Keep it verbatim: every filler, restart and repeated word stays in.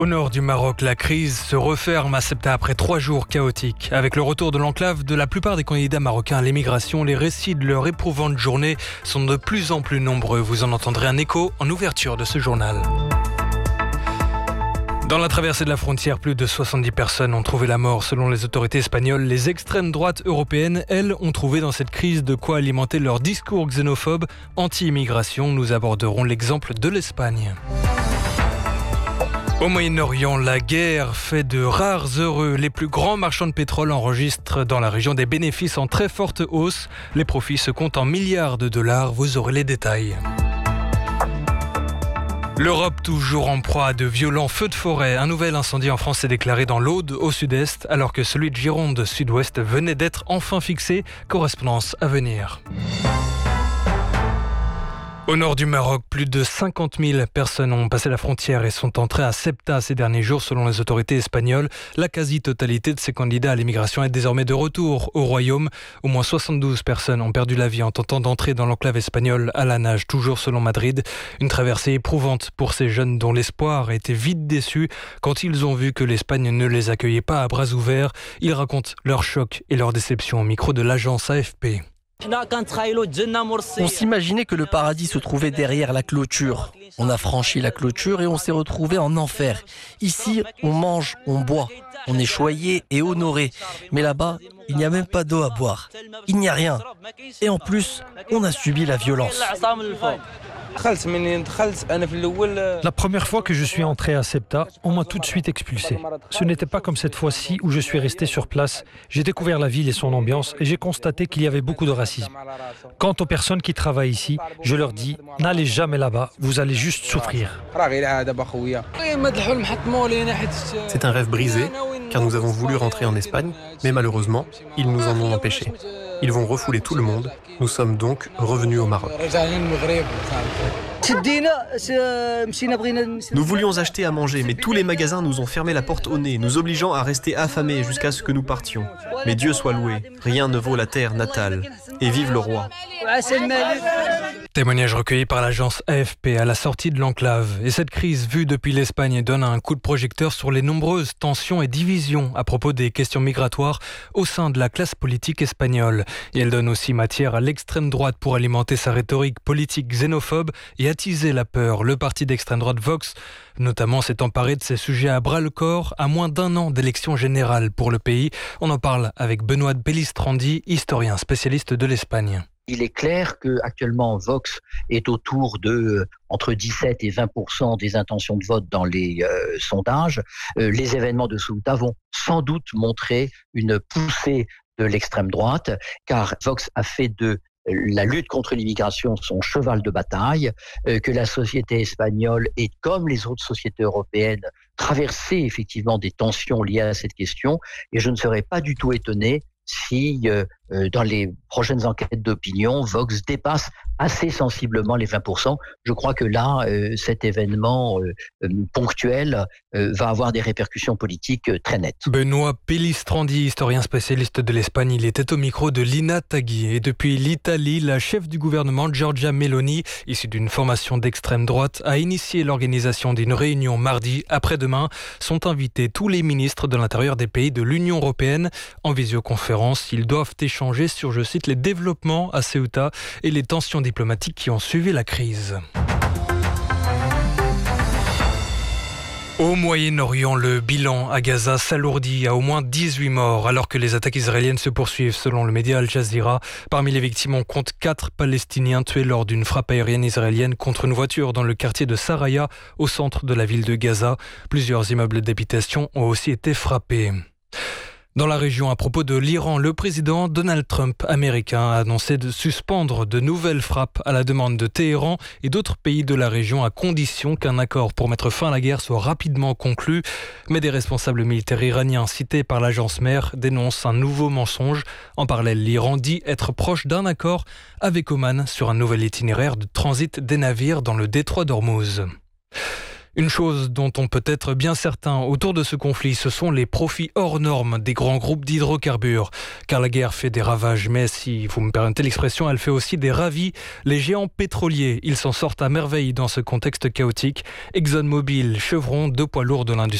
Au nord du Maroc, la crise se referme à Ceuta après trois jours chaotiques. Avec le retour de l'enclave de la plupart des candidats marocains à l'émigration, les récits de leur éprouvante journée sont de plus en plus nombreux. Vous en entendrez un écho en ouverture de ce journal. Dans la traversée de la frontière, plus de soixante-dix personnes ont trouvé la mort selon les autorités espagnoles. Les extrêmes droites européennes, elles, ont trouvé dans cette crise de quoi alimenter leur discours xénophobe anti-immigration. Nous aborderons l'exemple de l'Espagne. Au Moyen-Orient, la guerre fait de rares heureux. Les plus grands marchands de pétrole enregistrent dans la région des bénéfices en très forte hausse. Les profits se comptent en milliards de dollars. Vous aurez les détails. L'Europe toujours en proie à de violents feux de forêt. Un nouvel incendie en France s'est déclaré dans l'Aude, au sud-est, alors que celui de Gironde, sud-ouest, venait d'être enfin fixé. Correspondance à venir. Au nord du Maroc, plus de cinquante mille personnes ont passé la frontière et sont entrées à Ceuta ces derniers jours selon les autorités espagnoles. La quasi-totalité de ces candidats à l'immigration est désormais de retour au royaume. Au moins soixante-douze personnes ont perdu la vie en tentant d'entrer dans l'enclave espagnole à la nage, toujours selon Madrid. Une traversée éprouvante pour ces jeunes dont l'espoir a été vite déçu quand ils ont vu que l'Espagne ne les accueillait pas à bras ouverts. Ils racontent leur choc et leur déception au micro de l'agence A F P. On s'imaginait que le paradis se trouvait derrière la clôture. On a franchi la clôture et on s'est retrouvé en enfer. Ici, on mange, on boit, on est choyé et honoré. Mais là-bas, il n'y a même pas d'eau à boire. Il n'y a rien. Et en plus, on a subi la violence. La première fois que je suis entré à Ceuta, on m'a tout de suite expulsé. Ce n'était pas comme cette fois-ci où je suis resté sur place. J'ai découvert la ville et son ambiance et j'ai constaté qu'il y avait beaucoup de racisme. Quant aux personnes qui travaillent ici, je leur dis, n'allez jamais là-bas, vous allez juste souffrir. C'est un rêve brisé, car nous avons voulu rentrer en Espagne, mais malheureusement, ils nous en ont empêchés. Ils vont refouler tout le monde. Nous sommes donc revenus au Maroc. Nous voulions acheter à manger, mais tous les magasins nous ont fermé la porte au nez, nous obligeant à rester affamés jusqu'à ce que nous partions. Mais Dieu soit loué, rien ne vaut la terre natale. Et vive le roi. Témoignage recueilli par l'agence A F P à la sortie de l'enclave. Et cette crise vue depuis l'Espagne donne un coup de projecteur sur les nombreuses tensions et divisions à propos des questions migratoires au sein de la classe politique espagnole. Et elle donne aussi matière à l'extrême droite pour alimenter sa rhétorique politique xénophobe et attiser la peur. Le parti d'extrême droite Vox, notamment, s'est emparé de ces sujets à bras-le-corps à moins d'un an d'élection générale pour le pays. On en parle avec Benoît Bellistrandi, historien spécialiste de l'Espagne. Il est clair qu'actuellement Vox est autour de euh, entre dix-sept et vingt pour cent des intentions de vote dans les euh, sondages. Euh, les événements de Ceuta vont sans doute montrer une poussée de l'extrême droite, car Vox a fait de la lutte contre l'immigration son cheval de bataille, euh, que la société espagnole est, comme les autres sociétés européennes, traversée effectivement des tensions liées à cette question, et je ne serais pas du tout étonné si, euh, euh, dans les prochaines enquêtes d'opinion, Vox dépasse assez sensiblement les vingt pour cent. Je crois que là, euh, cet événement euh, euh, ponctuel euh, va avoir des répercussions politiques euh, très nettes. Benoît Bellistrandi, historien spécialiste de l'Espagne, il était au micro de Lina Tagui. Et depuis l'Italie, la chef du gouvernement, Giorgia Meloni, issue d'une formation d'extrême droite, a initié l'organisation d'une réunion mardi. Après-demain, sont invités tous les ministres de l'intérieur des pays de l'Union européenne en visioconférence. Ils doivent échanger sur, je cite, les développements à Ceuta et les tensions diplomatiques qui ont suivi la crise. Au Moyen-Orient, le bilan à Gaza s'alourdit à au moins dix-huit morts alors que les attaques israéliennes se poursuivent selon le média Al Jazeera. Parmi les victimes, on compte quatre Palestiniens tués lors d'une frappe aérienne israélienne contre une voiture dans le quartier de Saraya, au centre de la ville de Gaza. Plusieurs immeubles d'habitation ont aussi été frappés. Dans la région, à propos de l'Iran, le président Donald Trump américain a annoncé de suspendre de nouvelles frappes à la demande de Téhéran et d'autres pays de la région à condition qu'un accord pour mettre fin à la guerre soit rapidement conclu. Mais des responsables militaires iraniens cités par l'agence Mer dénoncent un nouveau mensonge. En parallèle, l'Iran dit être proche d'un accord avec Oman sur un nouvel itinéraire de transit des navires dans le détroit d'Ormuz. Une chose dont on peut être bien certain autour de ce conflit, ce sont les profits hors normes des grands groupes d'hydrocarbures. Car la guerre fait des ravages, mais si vous me permettez l'expression, elle fait aussi des ravis. Les géants pétroliers, ils s'en sortent à merveille dans ce contexte chaotique. ExxonMobil, Chevron, deux poids lourds de l'industrie.